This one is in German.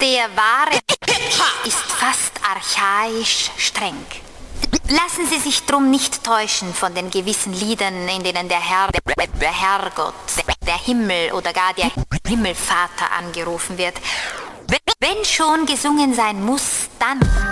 Der wahre ist fast archaisch streng. Lassen Sie sich drum nicht täuschen von den gewissen Liedern, in denen der Herrgott, der Himmel oder gar der Himmelvater angerufen wird. Wenn schon gesungen sein muss, dann